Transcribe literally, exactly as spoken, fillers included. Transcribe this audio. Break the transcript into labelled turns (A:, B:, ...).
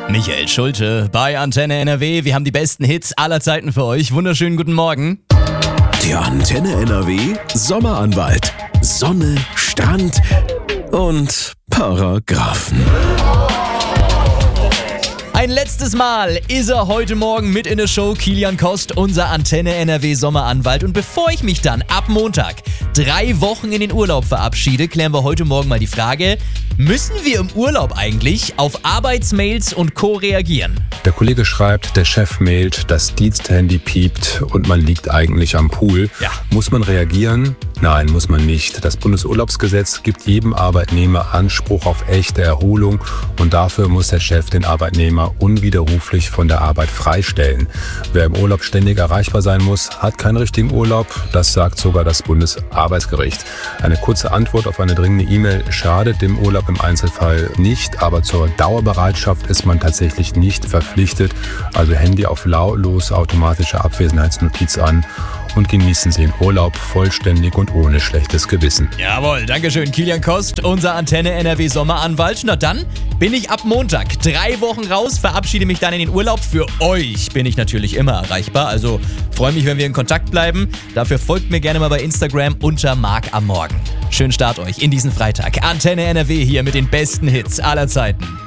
A: Michael Schulte bei Antenne N R W. Wir haben die besten Hits aller Zeiten für euch. Wunderschönen guten Morgen.
B: Der Antenne N R W Sommeranwalt. Sonne, Strand und Paragraphen.
A: Ein letztes Mal ist er heute Morgen mit in der Show, Kilian Kost, unser Antenne N R W Sommeranwalt. Und bevor ich mich dann ab Montag drei Wochen in den Urlaub verabschiede, klären wir heute Morgen mal die Frage, müssen wir im Urlaub eigentlich auf Arbeitsmails und Co. reagieren?
C: Der Kollege schreibt, der Chef mailt, das Diensthandy piept und man liegt eigentlich am Pool.
A: Ja.
C: Muss man reagieren? Nein, muss man nicht. Das Bundesurlaubsgesetz gibt jedem Arbeitnehmer Anspruch auf echte Erholung und dafür muss der Chef den Arbeitnehmer unwiderruflich von der Arbeit freistellen. Wer im Urlaub ständig erreichbar sein muss, hat keinen richtigen Urlaub. Das sagt sogar das Bundesarbeitsgericht. Eine kurze Antwort auf eine dringende E-Mail schadet dem Urlaub im Einzelfall nicht, aber zur Dauerbereitschaft ist man tatsächlich nicht verpflichtet. Also Handy auf lautlos, automatische Abwesenheitsnotiz an und genießen Sie den Urlaub vollständig und ohne schlechtes Gewissen.
A: Jawohl, dankeschön, Kilian Kost, unser Antenne N R W Sommeranwalt. Na dann bin ich ab Montag drei Wochen raus, verabschiede mich dann in den Urlaub. Für euch bin ich natürlich immer erreichbar, also freue mich, wenn wir in Kontakt bleiben. Dafür folgt mir gerne mal bei Instagram unter Marc am Morgen. Schönen Start euch in diesen Freitag. Antenne N R W hier mit den besten Hits aller Zeiten.